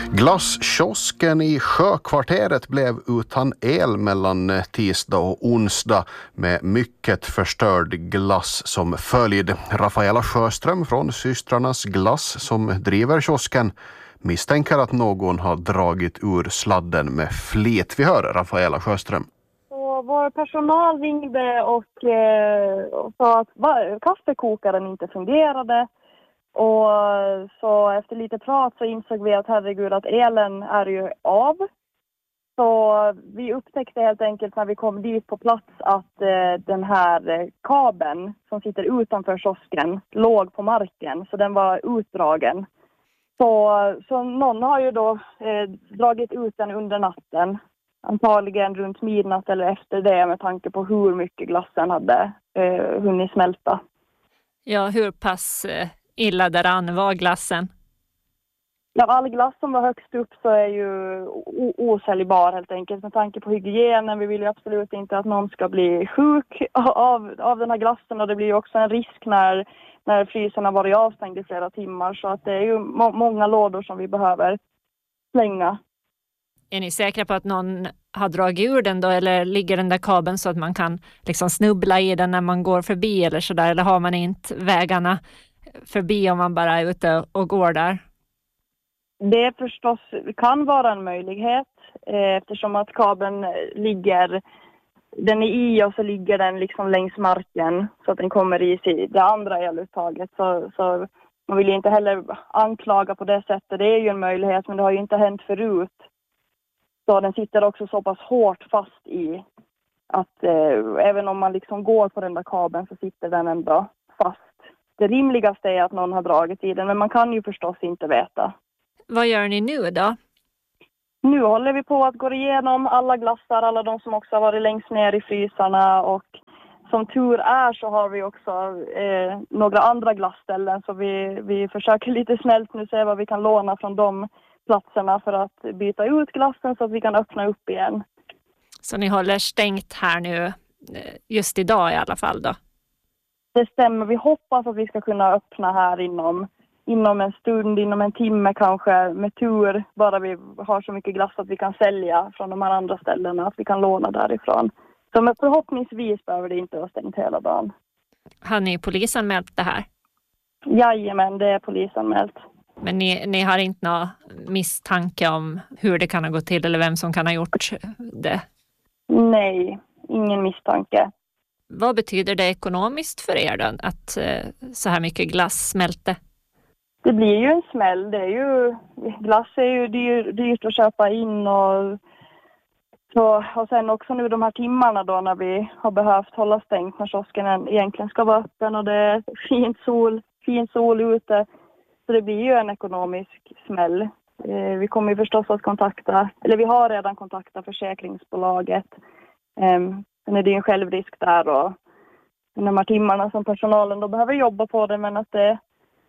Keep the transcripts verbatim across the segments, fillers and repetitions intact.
Glasskiosken i Sjökvarteret blev utan el mellan tisdag och onsdag med mycket förstörd glass som följd. Rafaela Sjöström från Systrarnas glass som driver kiosken misstänker att någon har dragit ur sladden med flit. Vi hör Rafaela Sjöström. Så vår personal ringde och, eh, och sa att va, kaffekokaren inte fungerade. Och så efter lite prat så insåg vi att herregud att elen är ju av. Så vi upptäckte helt enkelt när vi kom dit på plats att eh, den här kabeln som sitter utanför kiosken låg på marken. Så den var utdragen. Så, så någon har ju då eh, dragit ut den under natten. Antagligen runt midnatt eller efter det med tanke på hur mycket glassen hade eh, hunnit smälta. Ja, hur pass eh, illa däran var glassen? Ja, all glass som var högst upp så är ju o- osäljbar helt enkelt med tanke på hygienen. Vi vill ju absolut inte att någon ska bli sjuk av, av den här glassen och det blir ju också en risk när, när frysen har varit avstängd i flera timmar. Så att det är ju må- många lådor som vi behöver slänga. Är ni säkra på att någon har dragit ur den då, eller ligger den där kabeln så att man kan liksom snubbla i den när man går förbi eller sådär, eller har man inte vägarna förbi om man bara är ute och går där? Det förstås kan vara en möjlighet eh, eftersom att kabeln ligger, den är i och så ligger den liksom längs marken så att den kommer i sig det andra eluttaget. Så, så man vill ju inte heller anklaga på det sättet, det är ju en möjlighet men det har ju inte hänt förut. Så den sitter också så pass hårt fast i att eh, även om man liksom går på den där kabeln så sitter den ändå fast. Det rimligaste är att någon har dragit i den men man kan ju förstås inte veta. Vad gör ni nu då? Nu håller vi på att gå igenom alla glassar, alla de som också har varit längst ner i frysarna och som tur är så har vi också eh, några andra glassställen så vi, vi försöker lite snällt nu se vad vi kan låna från de platserna för att byta ut glassen så att vi kan öppna upp igen. Så ni håller stängt här nu just idag i alla fall då? Det stämmer, vi hoppas att vi ska kunna öppna här inom inom en stund, inom en timme kanske med tur, bara vi har så mycket glass att vi kan sälja från de här andra ställena, att vi kan låna därifrån. Så men förhoppningsvis behöver det inte vara stängt hela dagen. Har ni polisanmält det här? Jajamän, det är polisanmält. Men ni, ni har inte någon misstanke om hur det kan ha gått till eller vem som kan ha gjort det? Nej, ingen misstanke. Vad betyder det ekonomiskt för er då, att eh, så här mycket glass smälte? Det blir ju en smäll. Det är ju, glass är ju dyr, dyrt att köpa in och, så, och sen också nu de här timmarna då när vi har behövt hålla stängt när kiosken egentligen ska vara öppen och det är fint sol, fin sol ute. Så det blir ju en ekonomisk smäll. Eh, vi kommer ju förstås att kontakta, eller vi har redan kontaktat försäkringsbolaget. Eh, sen är det ju en självrisk där och de här timmarna som personalen då behöver jobba på det men att det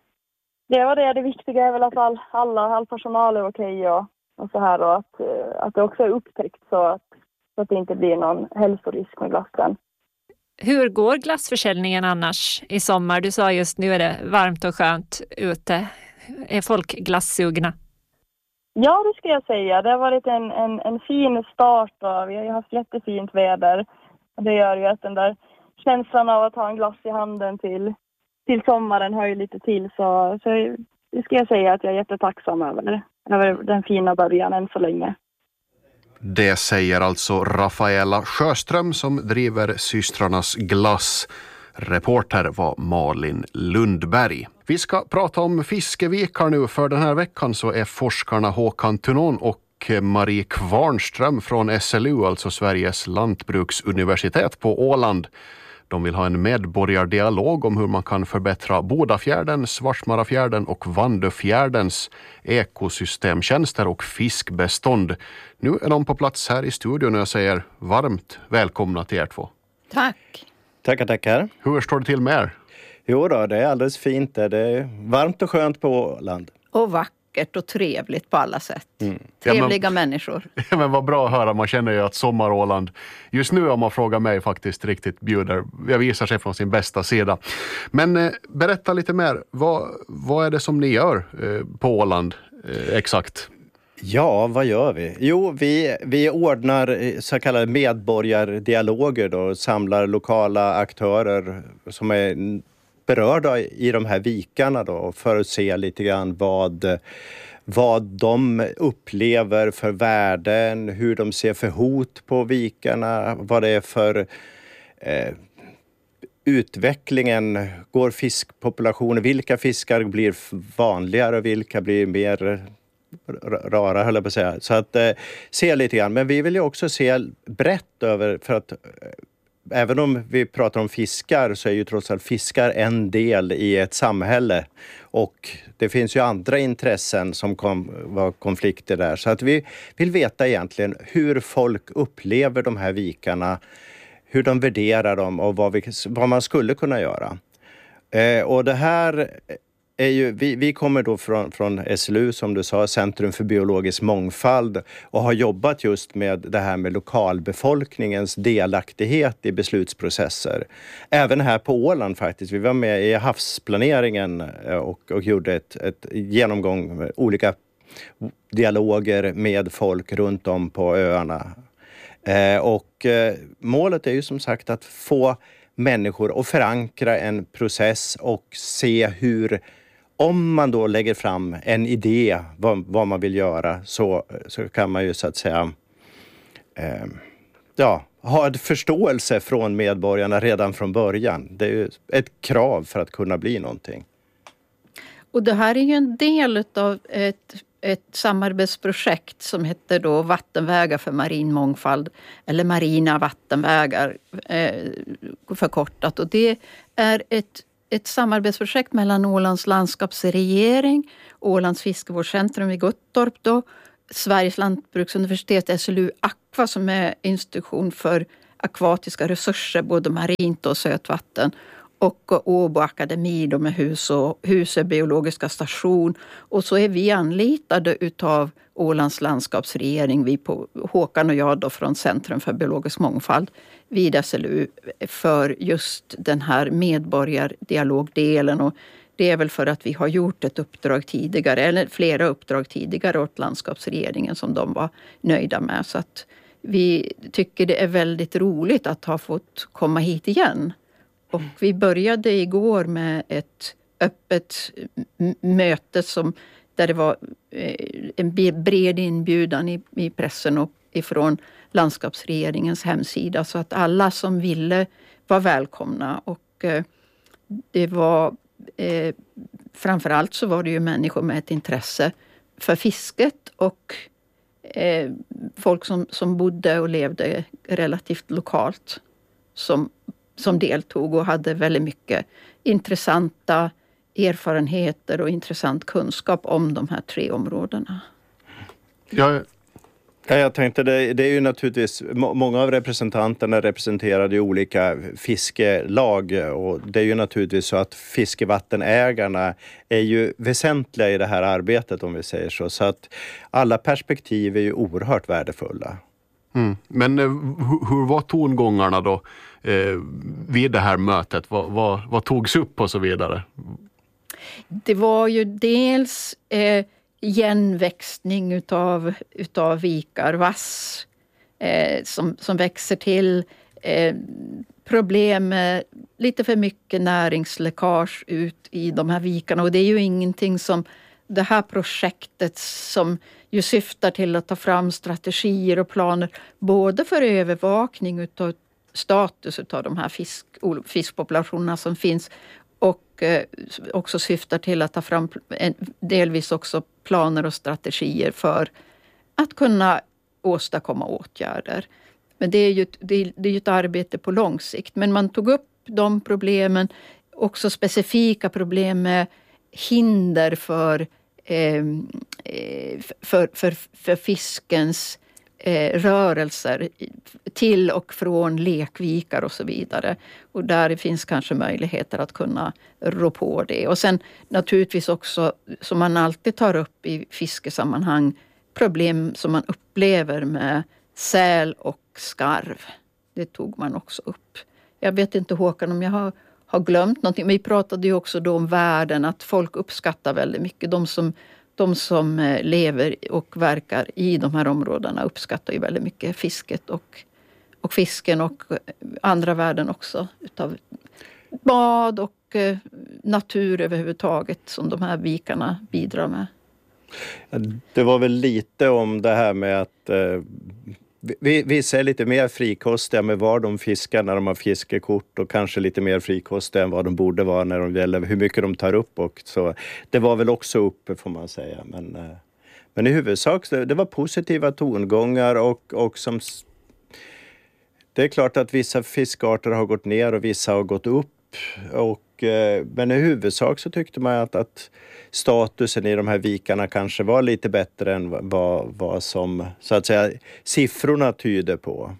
Det var det, det viktiga är väl att all, alla, all personal är okej och, och så här och att, att det också är upptäckt så att, så att det inte blir någon hälsorisk med glassen. Hur går glassförsäljningen annars i sommar? Du sa just nu är det varmt och skönt ute. Är folk glassugna? Ja, det ska jag säga. Det har varit en, en, en fin start och vi har ju haft jättefint väder. Och det gör ju att den där känslan av att ha en glass i handen till till sommaren hör ju lite till så, så det ska jag säga att jag är jättetacksam över, över den fina början än så länge. Det säger alltså Rafaela Sjöström som driver Systrarnas glass. Reporter var Malin Lundberg. Vi ska prata om fiskevikar nu. För den här veckan så är forskarna Håkan Tunon och Marie Kvarnström från S L U, alltså Sveriges lantbruksuniversitet på Åland. De vill ha en medborgardialog om hur man kan förbättra Bodafjärden, Svartsmarafjärden och Vandöfjärdens ekosystemtjänster och fiskbestånd. Nu är de på plats här i studion och jag säger varmt välkomna till er två. Tack. Tackar, tackar. Hur står det till med er? Jo då, det är alldeles fint. Det är varmt och skönt på Åland. Och vackert och trevligt på alla sätt. Mm. Trevliga ja, men, människor. Ja, men vad bra att höra. Man känner ju att Sommar-Åland just nu om man frågar mig faktiskt riktigt bjuder. Jag visar sig från sin bästa sida. Men eh, berätta lite mer. Vad, vad är det som ni gör eh, på Åland eh, exakt? Ja, vad gör vi? Jo, vi, vi ordnar så kallade medborgardialoger då, samlar lokala aktörer som är berörda i de här vikarna då, för att se lite grann vad, vad de upplever för värden, hur de ser för hot på vikarna, vad det är för eh, utvecklingen, går fiskpopulationer, vilka fiskar blir vanligare och vilka blir mer rara, höll jag på att säga. Så att eh, se lite grann. Men vi vill ju också se brett över, för att eh, även om vi pratar om fiskar så är ju trots allt fiskar en del i ett samhälle. Och det finns ju andra intressen som kom, var konflikter där. Så att vi vill veta egentligen hur folk upplever de här vikarna, hur de värderar dem och vad, vi, vad man skulle kunna göra. Eh, och det här är ju, vi, vi kommer då från, från S L U, som du sa, Centrum för biologisk mångfald, och har jobbat just med det här med lokalbefolkningens delaktighet i beslutsprocesser. Även här på Åland faktiskt. Vi var med i havsplaneringen och, och gjorde ett, ett genomgång med olika dialoger med folk runt om på öarna. Eh, och eh, målet är ju som sagt att få människor att förankra en process och se hur, om man då lägger fram en idé vad, vad man vill göra, så, så kan man ju så att säga eh, ja, ha en förståelse från medborgarna redan från början. Det är ju ett krav för att kunna bli någonting. Och det här är ju en del av ett ett samarbetsprojekt som heter då Vattenvägar för marin mångfald, eller marina vattenvägar eh, förkortat. Och det är ett, ett samarbetsprojekt mellan Ålands landskapsregering, Ålands fiskevårdscentrum i Guttorp då, Sveriges lantbruksuniversitet, S L U Aqua som är institution för akvatiska resurser, både marint och sötvatten, och Åbo akademi då med hus och Husö biologiska station. Och så är vi anlitade utav Ålands landskapsregering, vi på Håkan och jag då från Centrum för biologisk mångfald vid S L U, för just den här medborgardialogdelen. Och det är väl för att vi har gjort ett uppdrag tidigare, eller flera uppdrag tidigare åt landskapsregeringen som de var nöjda med. Så att vi tycker det är väldigt roligt att ha fått komma hit igen. Och vi började igår med ett öppet möte som, där det var en bred inbjudan i, i pressen och ifrån landskapsregeringens hemsida. Så att alla som ville var välkomna. Och eh, det var eh, framförallt så var det ju människor med ett intresse för fisket och eh, folk som, som bodde och levde relativt lokalt som som deltog och hade väldigt mycket intressanta erfarenheter och intressant kunskap om de här tre områdena. Ja, Ja, jag tänkte det, det är ju naturligtvis, många av representanterna representerade ju olika fiskelag, och det är ju naturligtvis så att fiskevattenägarna är ju väsentliga i det här arbetet, om vi säger så. Så att alla perspektiv är ju oerhört värdefulla. Mm. Men eh, hur, hur var tongångarna då eh, vid det här mötet? Vad, vad, vad togs upp och så vidare? Det var ju dels eh, igenväxtning utav, utav vikar, vass eh, som, som växer till, eh, problem med lite för mycket näringsläckage ut i de här vikarna. Och det är ju ingenting som det här projektet som ju syftar till att ta fram strategier och planer både för övervakning utav status utav de här fisk, fiskpopulationerna som finns, och eh, också syftar till att ta fram en, delvis också planer och strategier för att kunna åstadkomma åtgärder. Men det är ju det är, det är ju ett arbete på lång sikt. Men man tog upp de problemen, också specifika problem med hinder för Eh, för, för, för fiskens eh, rörelser till och från lekvikar och så vidare. Och där finns kanske möjligheter att kunna rå på det. Och sen naturligtvis också, som man alltid tar upp i fiskesammanhang, problem som man upplever med säl och skarv. Det tog man också upp. Jag vet inte, Håkan, om jag har har glömt någonting. Men vi pratade ju också då om världen, att folk uppskattar väldigt mycket. De som de som eh, lever och verkar i de här områdena uppskattar ju väldigt mycket fisket och, och fisken och andra värden också utav bad och eh, natur överhuvudtaget som de här vikarna bidrar med. Det var väl lite om det här med att eh, vi, vissa är lite mer frikostiga med var de fiskar när de har fiskekort och kanske lite mer frikostiga än vad de borde vara när de gäller hur mycket de tar upp. Och så, det var väl också uppe får man säga. Men, eh, men i huvudsak det, det var positiva tongångar och, och som... Det är klart att vissa fiskarter har gått ner och vissa har gått upp. Och, eh, men i huvudsak så tyckte man att, att statusen i de här vikarna kanske var lite bättre än vad, vad som så att säga siffrorna tyder på.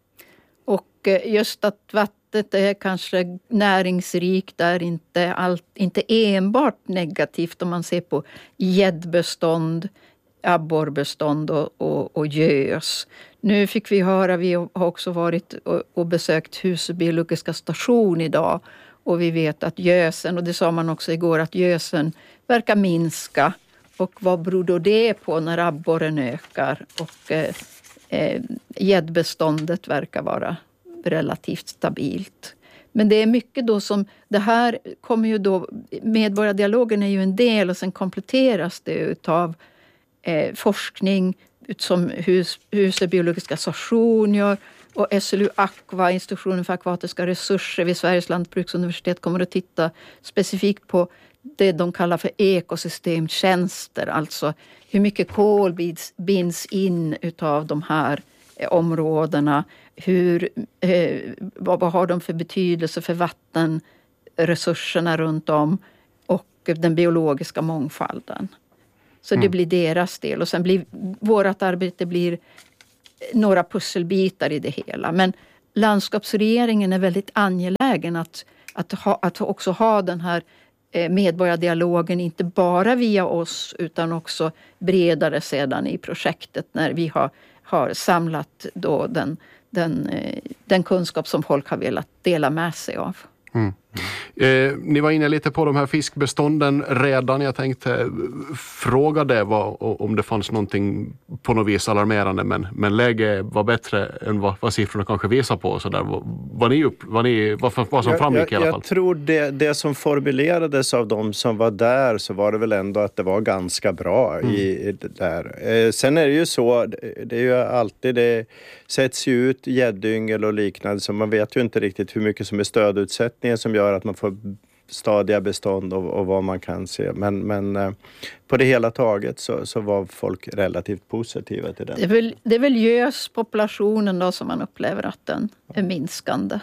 Och eh, just att vattnet är kanske näringsrikt är inte, allt, inte enbart negativt om man ser på gäddbestånd, abborrbestånd och, och, och gös. Nu fick vi höra, vi har också varit och, och besökt Husö biologiska station idag och vi vet att gösen, och det sa man också igår, att gösen verkar minska. Och vad beror då det på när abborren ökar och eh, gäddbeståndet verkar vara relativt stabilt. Men det är mycket då som, det här kommer ju då, medborgardialogen är ju en del och sen kompletteras det utav eh, forskning som Hus, Husö biologiska station gör och S L U Aqua, Institutionen för akvatiska resurser vid Sveriges lantbruksuniversitet, kommer att titta specifikt på det de kallar för ekosystemtjänster, alltså hur mycket kol binds, binds in utav de här eh, områdena, hur, eh, vad, vad har de för betydelse för vattenresurserna runt om och den biologiska mångfalden. Så mm. det blir deras del och sen blir vårt arbete blir några pusselbitar i det hela. Men landskapsregeringen är väldigt angelägen att, att, ha, att också ha den här medborgardialogen, inte bara via oss utan också bredare sedan i projektet när vi har, har samlat då den, den, den kunskap som folk har velat dela med sig av. Mm. Eh, ni var inne lite på de här fiskbestånden redan. Jag tänkte fråga det vad, om det fanns någonting på något vis alarmerande, men, men läge var bättre än vad, vad siffrorna kanske visar på. Så där. Vad, vad, ni upp, vad, ni, vad, vad som framgick jag, jag, i alla fall? Jag tror det, det som formulerades av de som var där, så var det väl ändå att det var ganska bra mm. i, i det där. Eh, sen är det ju så, det är ju alltid, det sätts ju ut gäddyngel och liknande, så man vet ju inte riktigt hur mycket som är stödutsättningen som gör att man får stadiga bestånd och, och vad man kan se. Men, men eh, på det hela taget så, så var folk relativt positiva till den. Det är väl, det är väl göspopulationen då som man upplever att den är minskande.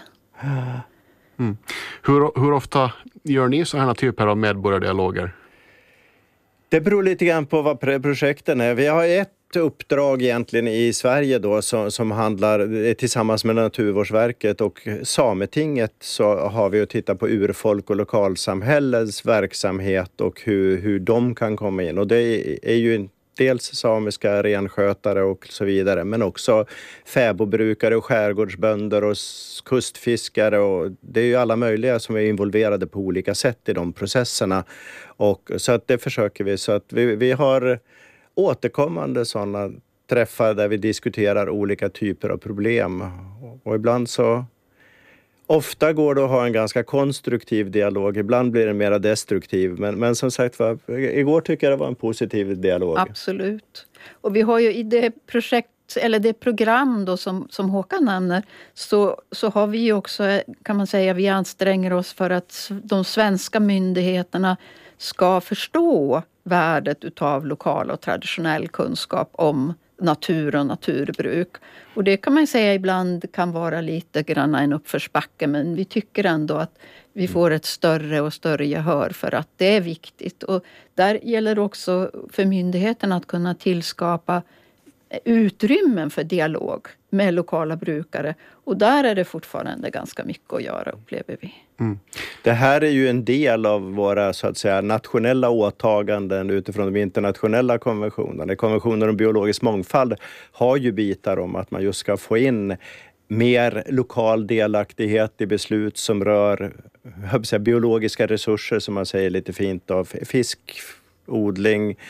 Mm. Hur, hur ofta gör ni sådana typer av medborgardialoger? Det beror lite grann på vad projekten är. Vi har ett uppdrag egentligen i Sverige då som, som handlar tillsammans med Naturvårdsverket och Sametinget, så har vi att titta på urfolk och lokalsamhällets verksamhet och hur, hur de kan komma in. Och det är ju dels samiska renskötare och så vidare, men också fäbodbrukare och skärgårdsbönder och kustfiskare, och det är ju alla möjliga som är involverade på olika sätt i de processerna. Och så att det försöker vi, så att vi, vi har återkommande sådana träffar där vi diskuterar olika typer av problem. Och ibland så, ofta går det att ha en ganska konstruktiv dialog. Ibland blir det mer destruktiv. Men, men som sagt, var, igår tycker jag det var en positiv dialog. Absolut. Och vi har ju i det projekt, eller det program då som, som Håkan nämner, så, så har vi ju också, kan man säga, vi anstränger oss för att de svenska myndigheterna ska förstå värdet utav lokal och traditionell kunskap om natur och naturbruk. Och det kan man säga ibland kan vara lite grann en uppförsbacke, men vi tycker ändå att vi får ett större och större gehör för att det är viktigt. Och där gäller det också för myndigheten att kunna tillskapa utrymmen för dialog med lokala brukare. Och där är det fortfarande ganska mycket att göra, upplever vi. Mm. Det här är ju en del av våra så att säga nationella åtaganden utifrån de internationella konventionerna. Konventionen om biologisk mångfald har ju bitar om att man just ska få in mer lokal delaktighet i beslut som rör jag säga, biologiska resurser, som man säger lite fint, av fiskodling,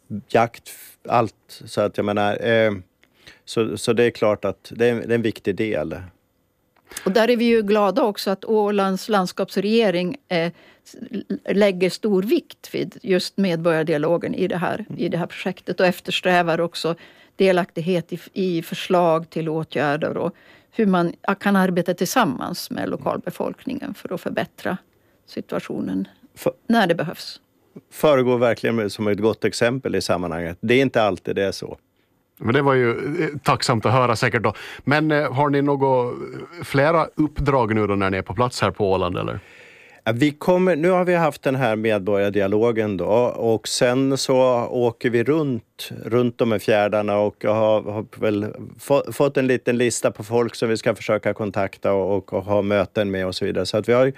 jakt, allt. Så att jag menar, eh, så, så det är klart att det är, det är en viktig del. Och där är vi ju glada också att Ålands landskapsregering eh, lägger stor vikt vid just medborgardialogen i det här, i det här projektet och eftersträvar också delaktighet i, i förslag till åtgärder och hur man kan arbeta tillsammans med lokalbefolkningen för att förbättra situationen för, när det behövs. Föregår verkligen som ett gott exempel i sammanhanget. Det är inte alltid det är så. Men det var ju tacksamt att höra säkert då. Men eh, har ni något flera uppdrag nu då när ni är på plats här på Åland eller? Vi kommer, nu har vi haft den här medborgardialogen då och sen så åker vi runt, runt de här fjärdarna och har, har väl få, fått en liten lista på folk som vi ska försöka kontakta och, och, och ha möten med och så vidare. Så att vi har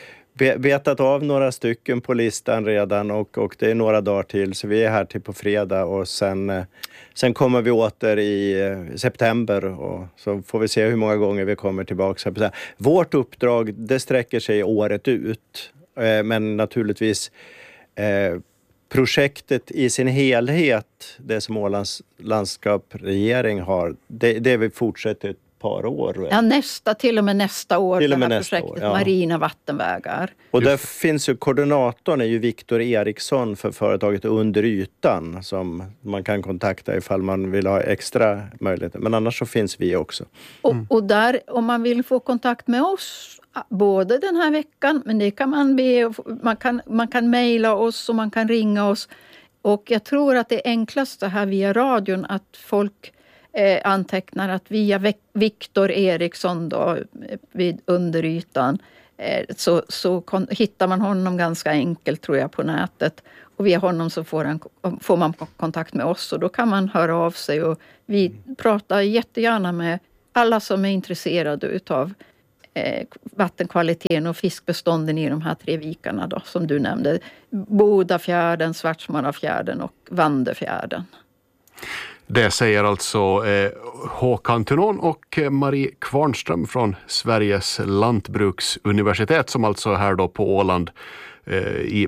betat av några stycken på listan redan och, och det är några dagar till så vi är här till på fredag och sen, sen kommer vi åter i september och så får vi se hur många gånger vi kommer tillbaka. Vårt uppdrag det sträcker sig året ut men naturligtvis eh, projektet i sin helhet, det som Ålands landskapsregering har, det, det vi fortsätter ett par år. Ja, nästa, till och med nästa år, till och med det här nästa projektet, år, ja. Marina vattenvägar. Och där finns ju, koordinatorn är ju Viktor Eriksson för företaget Under ytan som man kan kontakta ifall man vill ha extra möjligheter. Men annars så finns vi också. Mm. Och, och där, om man vill få kontakt med oss, både den här veckan, men det kan man be, man kan, man kan mejla oss och man kan ringa oss. Och jag tror att det är enklast det här via radion att folk Eh, antecknar att via Viktor Eriksson då, vid Underytan eh, så, så kon- hittar man honom ganska enkelt tror jag på nätet och via honom så får, han, får man kontakt med oss och då kan man höra av sig och vi pratar jättegärna med alla som är intresserade utav eh, vattenkvaliteten och fiskbestånden i de här tre vikarna då, som du nämnde, Bodafjärden, Svartsmarafjärden och Vandefjärden. Det säger alltså eh, Håkan Tunon och Marie Kvarnström från Sveriges lantbruksuniversitet som alltså är här då på Åland eh, i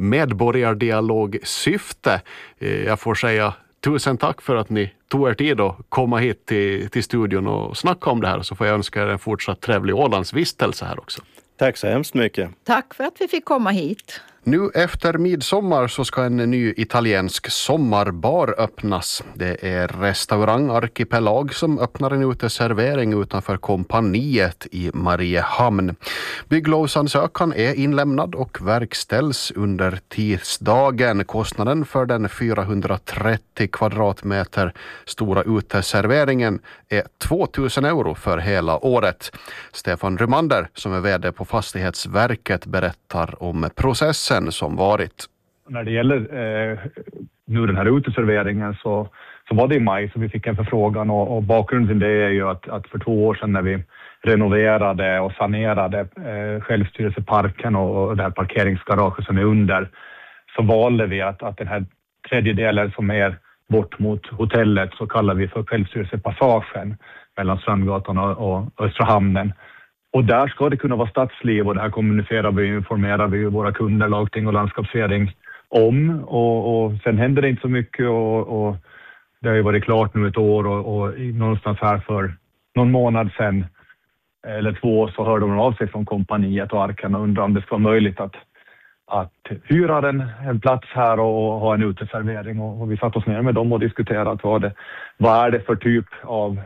medborgardialogsyfte. Eh, jag får säga tusen tack för att ni tog er tid att komma hit till, till studion och snacka om det här så får jag önska er en fortsatt trevlig Ålandsvistelse här också. Tack så hemskt mycket. Tack för att vi fick komma hit. Nu efter midsommar så ska en ny italiensk sommarbar öppnas. Det är restaurang Arkipelag som öppnar en uteservering utanför Kompaniet i Mariehamn. Bygglovsansökan är inlämnad och verkställs under tisdagen. Kostnaden för den fyrahundratrettio kvadratmeter stora uteserveringen är tvåtusen euro för hela året. Stefan Rymander som är vd på Fastighetsverket berättar om processen som varit. När det gäller eh, nu den här uteserveringen så, så var det i maj som vi fick en förfrågan och, och bakgrunden till det är ju att, att för två år sedan när vi renoverade och sanerade eh, självstyrelseparken och, och det här parkeringsgaraget som är under så valde vi att, att den här tredje delen som är bort mot hotellet så kallar vi för självstyrelsepassagen mellan Strandgatan och, och Östra hamnen. Och där ska det kunna vara stadsliv och det här kommunicerar vi och informerar vi våra kunder, lagting och landskapsföring om. Och, och sen händer det inte så mycket och, och det har ju varit klart nu ett år och, och någonstans här för någon månad sedan eller två så hörde de av sig från Kompaniet och Arken och undrade om det ska vara möjligt att, att hyra den, en plats här och, och ha en uteservering. Och, och vi satt oss ner med dem och diskuterat vad, det, vad är det för typ av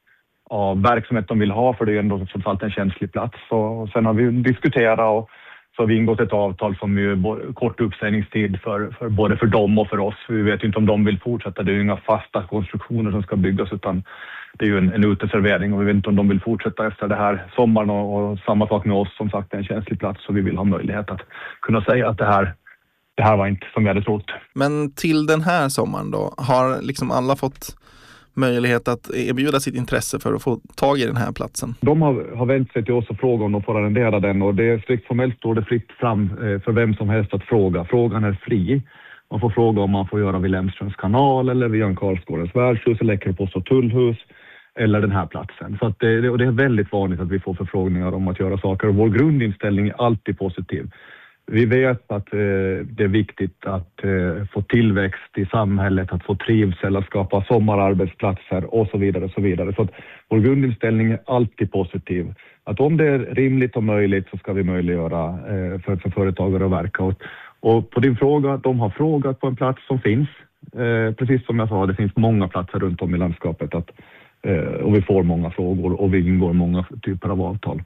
av verksamhet de vill ha för det är ändå som sagt en känslig plats. Och sen har vi diskuterat och så har vi ingått ett avtal som är kort uppsägningstid för, för både för dem och för oss. Vi vet inte om de vill fortsätta. Det är ju inga fasta konstruktioner som ska byggas utan det är ju en, en uteservering och vi vet inte om de vill fortsätta efter det här sommaren och, och samma sak med oss som sagt är en känslig plats så vi vill ha möjlighet att kunna säga att det här det här var inte som vi hade trott. Men till den här sommaren då har liksom alla fått möjlighet att erbjuda sitt intresse för att få tag i den här platsen? De har, har vänt sig till oss och frågat om de får arrendera den och det är strikt formellt står det fritt fram för vem som helst att fråga. Frågan är fri. Man får fråga om man får göra vid Lemströms kanal eller vid Jan Karlsgårdens värdshus eller Läckerpost och tullhus eller den här platsen. Så att det, och det är väldigt vanligt att vi får förfrågningar om att göra saker och vår grundinställning är alltid positiv. Vi vet att eh, det är viktigt att eh, få tillväxt i samhället, att få trivsel, att skapa sommararbetsplatser och så vidare. Och så vidare. Så att vår grundinställning är alltid positiv. Att om det är rimligt och möjligt så ska vi möjliggöra eh, för, för företagare att verka. Och, och på din fråga, de har frågat på en plats som finns. Eh, precis som jag sa, det finns många platser runt om i landskapet att, eh, och vi får många frågor och vi ingår många typer av avtal.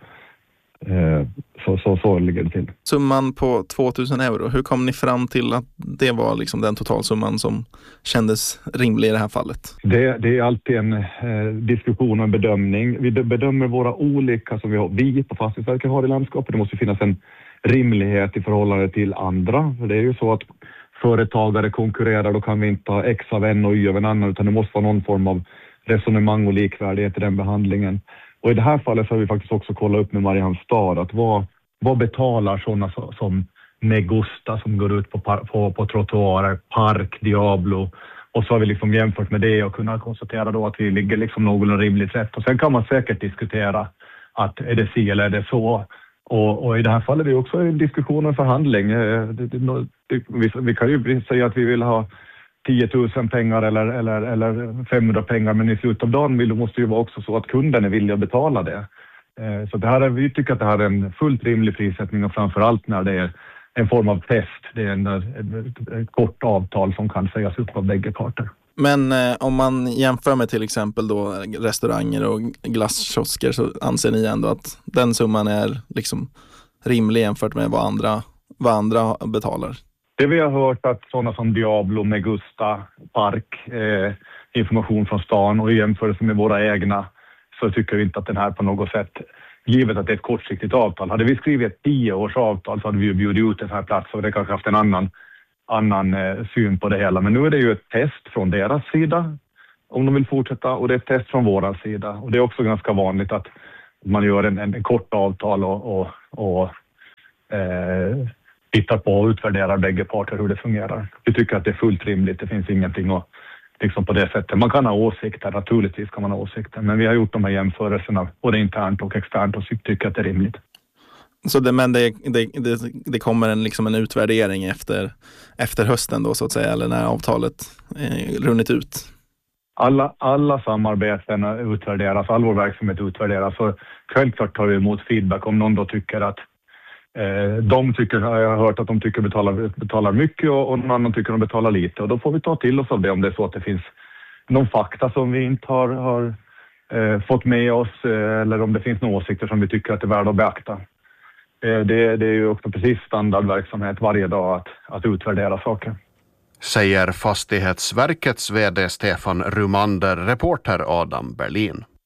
Eh, så, så, så ligger det till. Summan på tvåtusen euro, hur kom ni fram till att det var liksom den totalsumman som kändes rimlig i det här fallet? Det, det är alltid en eh, diskussion och en bedömning. Vi bedömer våra olika som vi, har, vi på Fastighetsverket har i landskapet. Det måste finnas en rimlighet i förhållande till andra. Det är ju så att företagare konkurrerar, då kan vi inte ha X av en och Y av en annan, utan det måste vara någon form av resonemang och likvärdighet i den behandlingen. Och i det här fallet så har vi faktiskt också kollat upp med Mariannstad att vad, vad betalar sådana som Megusta som går ut på, på, på trottoarer, Park, Diablo, och så har vi liksom jämfört med det och kunnat konstatera då att vi ligger liksom någorlunda rimligt rätt. Och sen kan man säkert diskutera att är det si eller är det så. Och, och i det här fallet är det också en diskussion och förhandling. Det, det, det, vi, vi kan ju säga att vi vill ha tio tusen pengar eller, eller, eller femhundra pengar, men i slutet av dagen vill, måste ju vara också så att kunden är villig att betala det. Så det här är, vi tycker att det här är en fullt rimlig prissättning, och framförallt när det är en form av test. Det är en, ett, ett kort avtal som kan sägas upp av bägge parter. Men eh, om man jämför med till exempel då restauranger och glasskiosker, så anser ni ändå att den summan är liksom rimlig jämfört med vad andra, vad andra betalar? Det vi har hört att sådana som Diablo, Megusta, Park, eh, information från stan, och i jämförelse med våra egna så tycker vi inte att den här på något sätt, givet att det är ett kortsiktigt avtal. Hade vi skrivit ett tio års avtal så hade vi ju bjudit ut den här platsen och det kanske haft en annan, annan eh, syn på det hela. Men nu är det ju ett test från deras sida om de vill fortsätta, och det är ett test från våra sida. Och det är också ganska vanligt att man gör en, en, en kort avtal och, och, och eh, tittar på och utvärderar bägge parter hur det fungerar. Vi tycker att det är fullt rimligt. Det finns ingenting att, liksom på det sättet. Man kan ha åsikter, naturligtvis kan man ha åsikter. Men vi har gjort de här jämförelserna både internt och externt och tycker att det är rimligt. Så det, men det, det, det, det kommer en, liksom en utvärdering efter, efter hösten då så att säga, eller när avtalet eh, runnit ut? Alla, alla samarbeten utvärderas, all vår verksamhet utvärderas. Så självklart tar vi emot feedback om någon då tycker att de tycker, jag har hört att de tycker betalar, betalar mycket och, och någon annan tycker de betalar lite, och då får vi ta till oss av det om det är så att det finns någon fakta som vi inte har, har eh, fått med oss, eh, eller om det finns några åsikter som vi tycker att det är värda att beakta. Eh, det, det är ju också precis standardverksamhet varje dag att, att utvärdera saker. Säger Fastighetsverkets vd Stefan Rumander, reporter Adam Berlin.